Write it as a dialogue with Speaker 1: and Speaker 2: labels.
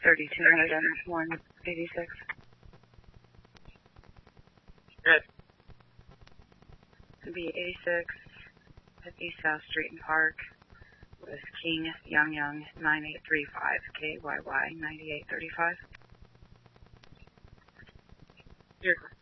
Speaker 1: 186.
Speaker 2: Good.
Speaker 1: It'd be 86 at East South Street and Park with King Young 9835, KYY 9835.
Speaker 2: You're